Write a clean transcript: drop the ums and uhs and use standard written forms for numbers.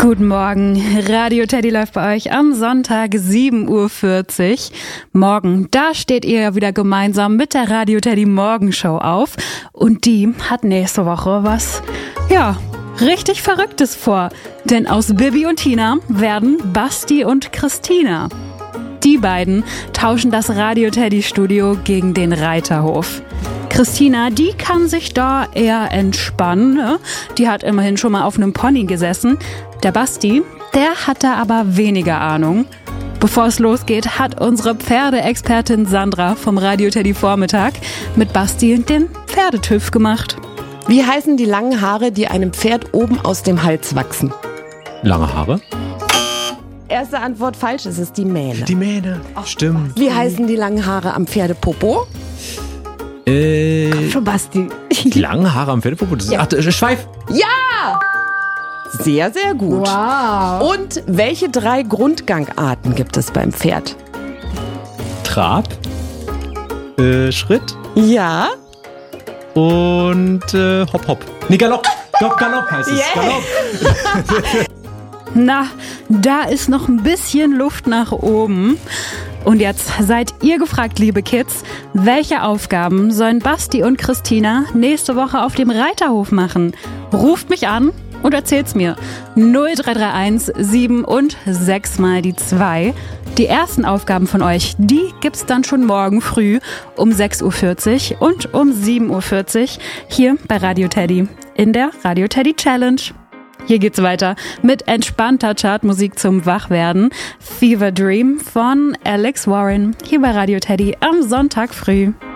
Guten Morgen, Radio Teddy läuft bei euch am Sonntag 7.40 Uhr. Morgen, da steht ihr ja wieder gemeinsam mit der Radio Teddy Morgenshow auf. Und die hat nächste Woche was, richtig Verrücktes vor. Denn aus Bibi und Tina werden Basti und Christina. Die beiden tauschen das Radio Teddy Studio gegen den Reiterhof. Christina, die kann sich da eher entspannen, ne? Die hat immerhin schon mal auf einem Pony gesessen. Der Basti, der hat da aber weniger Ahnung. Bevor es losgeht, hat unsere Pferdeexpertin Sandra vom Radio Teddy Vormittag mit Basti den Pferdetüff gemacht. Wie heißen die langen Haare, die einem Pferd oben aus dem Hals wachsen? Lange Haare? Erste Antwort falsch, es ist die Mähne. Die Mähne, stimmt. Wie heißen die langen Haare am Pferdepopo? Schon Basti. Die langen Haare am Pferdepopo? Das ist Schweif. Ja! Sehr, sehr gut. Wow. Und welche 3 Grundgangarten gibt es beim Pferd? Trab, Schritt Ja. und Hopp, Hopp. Nee, Galopp. Galopp heißt es. Yeah. Galopp. Na, da ist noch ein bisschen Luft nach oben. Und jetzt seid ihr gefragt, liebe Kids, welche Aufgaben sollen Basti und Christina nächste Woche auf dem Reiterhof machen? Ruft mich an und erzählt's mir. 0331 7 und 6 mal die 2. Die ersten Aufgaben von euch, die gibt's dann schon morgen früh um 6.40 Uhr und um 7.40 Uhr hier bei Radio Teddy in der Radio Teddy Challenge. Hier geht's weiter mit entspannter Chartmusik zum Wachwerden. Fever Dream von Alex Warren hier bei Radio Teddy am Sonntag früh.